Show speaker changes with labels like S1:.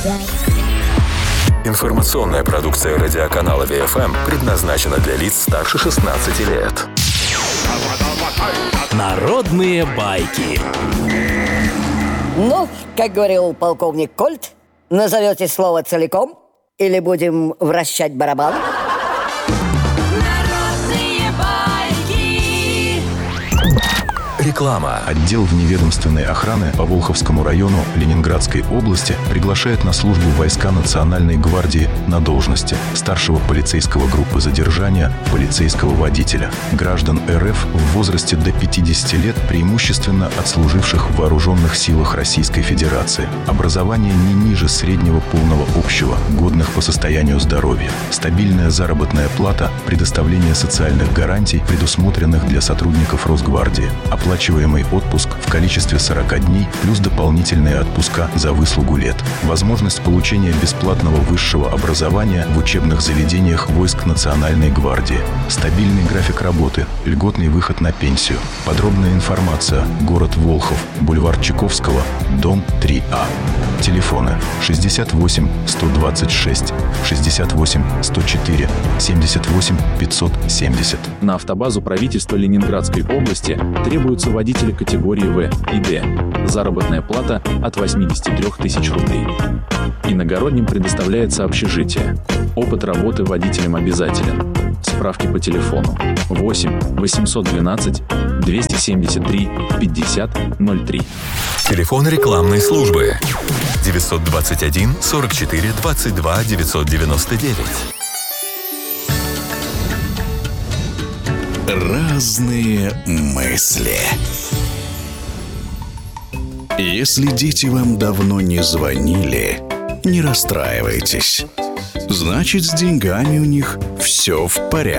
S1: Информационная продукция радиоканала ВФМ предназначена для лиц старше 16 лет.
S2: Народные байки.
S3: Ну, как говорил полковник Кольт, назовете слово целиком или будем вращать барабан?
S4: Народные байки.
S1: Реклама.
S5: Отдел вневедомственной охраны по Волховскому району Ленинградской области приглашает на службу в войска Национальной гвардии на должности старшего полицейского группы задержания полицейского водителя. Граждан РФ в возрасте до 50 лет, преимущественно отслуживших в вооруженных силах Российской Федерации. Образование не ниже среднего полного общего, годных по состоянию здоровья. Стабильная заработная плата, предоставление социальных гарантий, предусмотренных для сотрудников Росгвардии. Оплачиваемый отпуск в количестве 40 дней плюс дополнительные отпуска за выслугу лет. Возможность получения бесплатного высшего образования в учебных заведениях войск Национальной гвардии. Стабильный график работы, льготный выход на пенсию. Подробная информация. Город Волхов, бульвар Чайковского, дом 3А. Телефоны 68 126 68 104 78 570.
S6: На автобазу правительства Ленинградской области требуются водители категории В и Д. Заработная плата от 83 тысяч рублей. Иногородним предоставляется общежитие. Опыт работы водителем обязателен. Справки по телефону 8 812 273 50 03.
S1: Телефон рекламной службы 921 44 22 999.
S2: Разные мысли. Если дети вам давно не звонили, не расстраивайтесь. Значит, с деньгами у них все в порядке.